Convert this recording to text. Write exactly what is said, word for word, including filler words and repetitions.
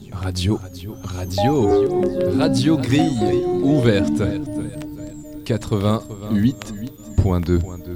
Radio, radio, radio grille ouverte. quatre-vingt-huit point deux.